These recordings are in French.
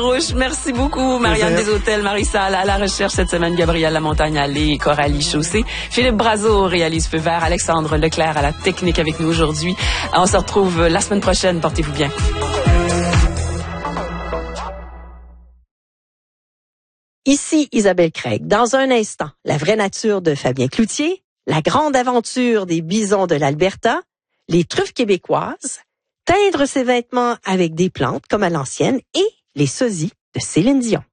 Larouche. Merci beaucoup, Marianne Deshôtels, Marie-Salle à la recherche cette semaine, Gabrielle Lamontagne Allé et Coralie Chaussé. Philippe Brazeau réalise Feu vert, Alexandre Leclerc à la technique avec nous aujourd'hui. On se retrouve la semaine prochaine. Portez-vous bien. Ici Isabelle Craig. Dans un instant, la vraie nature de Fabien Cloutier, la grande aventure des bisons de l'Alberta, les truffes québécoises, teindre ses vêtements avec des plantes comme à l'ancienne et les sosies de Céline Dion.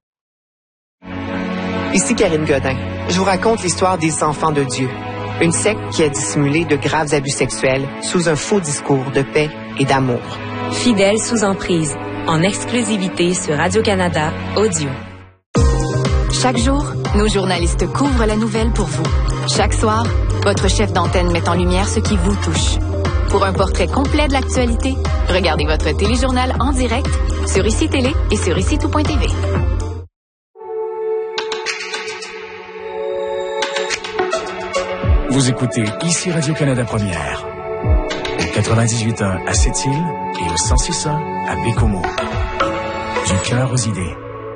Ici Karine Godin. Je vous raconte l'histoire des enfants de Dieu. Une secte qui a dissimulé de graves abus sexuels sous un faux discours de paix et d'amour. Fidèles sous emprise, en exclusivité sur Radio-Canada Audio. Chaque jour, nos journalistes couvrent la nouvelle pour vous. Chaque soir, votre chef d'antenne met en lumière ce qui vous touche. Pour un portrait complet de l'actualité, regardez votre téléjournal en direct sur ICI Télé et sur ICI-tout.tv. Vous écoutez ici Radio-Canada Première. Au 98.1 à Sept-Îles et au 106.1 à Bécomo. Du cœur aux idées.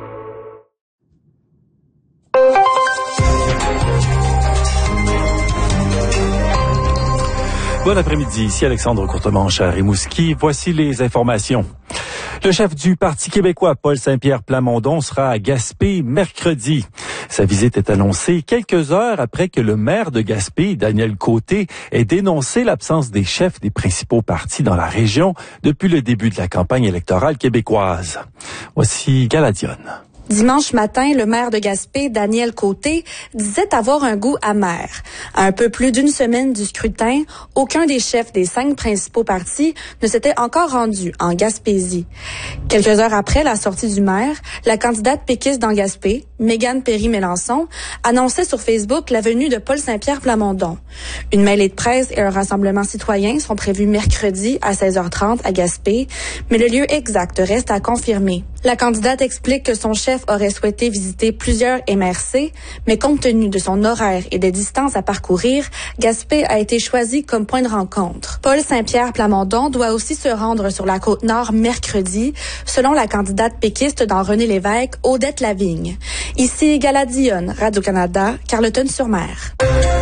Bon après-midi, ici Alexandre Courtemanche à Rimouski. Voici les informations. Le chef du Parti québécois, Paul Saint-Pierre Plamondon, sera à Gaspé mercredi. Sa visite est annoncée quelques heures après que le maire de Gaspé, Daniel Côté, ait dénoncé l'absence des chefs des principaux partis dans la région depuis le début de la campagne électorale québécoise. Voici Galadione. Dimanche matin, le maire de Gaspé, Daniel Côté, disait avoir un goût amer. À un peu plus d'une semaine du scrutin, aucun des chefs des 5 principaux partis ne s'était encore rendu en Gaspésie. Quelques heures après la sortie du maire, la candidate péquiste dans Gaspé, Mégane Perry-Mélançon, annonçait sur Facebook la venue de Paul Saint-Pierre Plamondon. Une mêlée de presse et un rassemblement citoyen sont prévus mercredi à 16h30 à Gaspé, mais le lieu exact reste à confirmer. La candidate explique que son chef aurait souhaité visiter plusieurs MRC, mais compte tenu de son horaire et des distances à parcourir, Gaspé a été choisi comme point de rencontre. Paul Saint-Pierre Plamondon doit aussi se rendre sur la Côte-Nord mercredi, selon la candidate péquiste dans René Lévesque, Odette Lavigne. Ici Galadione, Radio-Canada, Carleton-sur-Mer.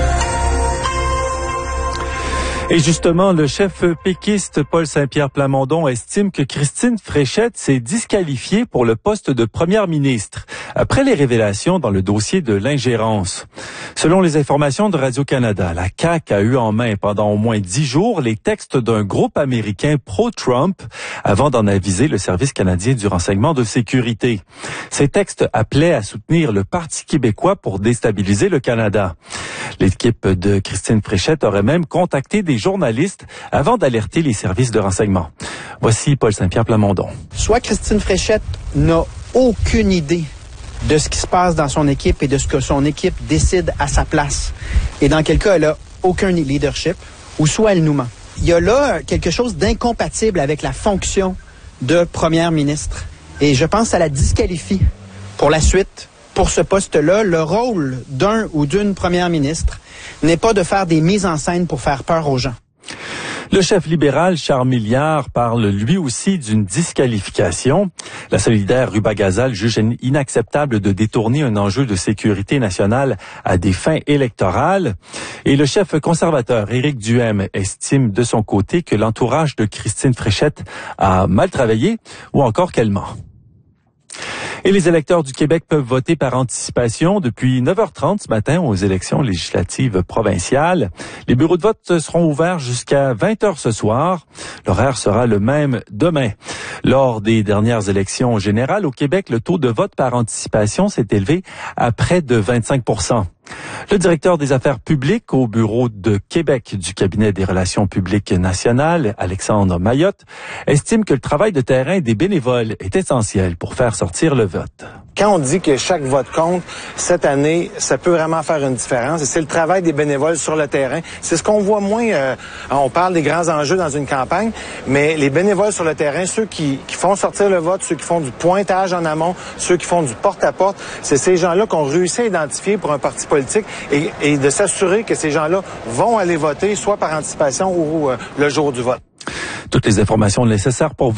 Et justement, le chef péquiste Paul Saint-Pierre Plamondon estime que Christine Fréchette s'est disqualifiée pour le poste de première ministre après les révélations dans le dossier de l'ingérence. Selon les informations de Radio-Canada, la CAQ a eu en main pendant au moins 10 jours les textes d'un groupe américain pro-Trump avant d'en aviser le Service canadien du renseignement de sécurité. Ces textes appelaient à soutenir le Parti québécois pour déstabiliser le Canada. L'équipe de Christine Fréchette aurait même contacté des journalistes avant d'alerter les services de renseignement. Voici Paul Saint-Pierre Plamondon. Soit Christine Fréchette n'a aucune idée de ce qui se passe dans son équipe et de ce que son équipe décide à sa place. Et dans quel cas, elle n'a aucun leadership, ou soit elle nous ment. Il y a là quelque chose d'incompatible avec la fonction de première ministre. Et je pense que ça la disqualifie pour la suite. Pour ce poste-là, le rôle d'un ou d'une première ministre n'est pas de faire des mises en scène pour faire peur aux gens. Le chef libéral Charles Milliard parle lui aussi d'une disqualification. La solidaire Ruba Gazal juge inacceptable de détourner un enjeu de sécurité nationale à des fins électorales. Et le chef conservateur Éric Duhaime estime de son côté que l'entourage de Christine Fréchette a mal travaillé ou encore qu'elle ment. Et les électeurs du Québec peuvent voter par anticipation depuis 9h30 ce matin aux élections législatives provinciales. Les bureaux de vote seront ouverts jusqu'à 20h ce soir. L'horaire sera le même demain. Lors des dernières élections générales au Québec, le taux de vote par anticipation s'est élevé à près de 25%. Le directeur des affaires publiques au bureau de Québec du cabinet des relations publiques nationales, Alexandre Mayotte, estime que le travail de terrain des bénévoles est essentiel pour faire sortir le vote. Quand on dit que chaque vote compte, cette année, ça peut vraiment faire une différence. Et c'est le travail des bénévoles sur le terrain. C'est ce qu'on voit moins. On parle des grands enjeux dans une campagne, mais les bénévoles sur le terrain, ceux qui font sortir le vote, ceux qui font du pointage en amont, ceux qui font du porte-à-porte, c'est ces gens-là qu'on réussit à identifier pour un parti politique et de s'assurer que ces gens-là vont aller voter, soit par anticipation ou le jour du vote. Toutes les informations nécessaires pour